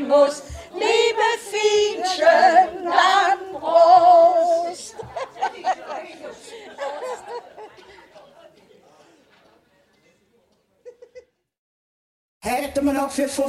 muss. Liebe Fienchen, dann Prost! Hätte man auch für